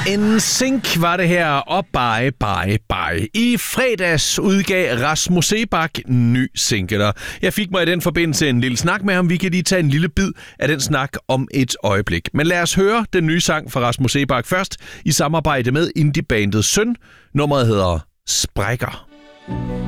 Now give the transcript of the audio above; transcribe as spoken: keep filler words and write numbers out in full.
En sink var det her, og bye, bye, bye. I fredags udgav Rasmus Seebach ny single. Jeg fik mig i den forbindelse en lille snak med ham. Vi kan lige tage en lille bid af den snak om et øjeblik. Men lad os høre den nye sang fra Rasmus Seebach først, i samarbejde med indiebandet Søn. Nummeret hedder Sprækker.